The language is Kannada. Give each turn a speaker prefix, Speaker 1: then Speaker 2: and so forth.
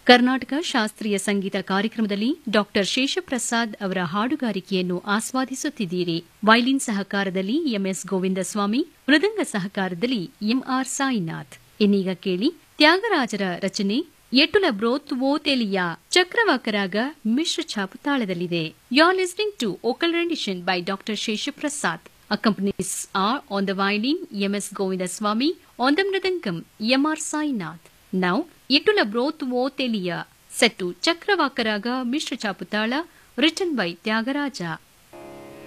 Speaker 1: ಕರ್ನಾಟಕ ಶಾಸ್ತ್ರೀಯ ಸಂಗೀತ ಕಾರ್ಯಕ್ರಮದಲ್ಲಿ ಡಾಕ್ಟರ್ ಶೇಷಪ್ರಸಾದ್ ಅವರ ಹಾಡುಗಾರಿಕೆಯನ್ನು ಆಸ್ವಾದಿಸುತ್ತಿದ್ದೀರಿ. ವೈಲಿನ್ ಸಹಕಾರದಲ್ಲಿ ಎಂಎಸ್ ಗೋವಿಂದಸ್ವಾಮಿ, ಮೃದಂಗ ಸಹಕಾರದಲ್ಲಿ ಎಂಆರ್ ಸಾಯಿನಾಥ್. ಇನ್ನೀಗ ಕೇಳಿ ತ್ಯಾಗರಾಜರ ರಚನೆ ಎಟುಲ ಬ್ರೋತ್ ವೋ ತೆಲಿಯಾ, ಚಕ್ರವಾಕರಾಗ ಮಿಶ್ರ ಛಾಪು ತಾಳದಲ್ಲಿದೆ. You are listening to vocal rendition by doctor Sheshaprasad. Accompanies are on the violin MS Govindaswamy, on the mridangam MR Sainath. Now, Yetula Broth Vo Telia, set to Chakravakaraga Mishra Chaputala, written by Tyagaraja.